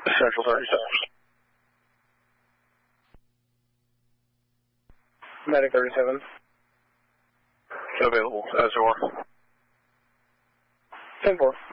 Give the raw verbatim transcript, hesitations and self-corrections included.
Central thirty-seven. Medic thirty-seven. Available, as you are. ten four.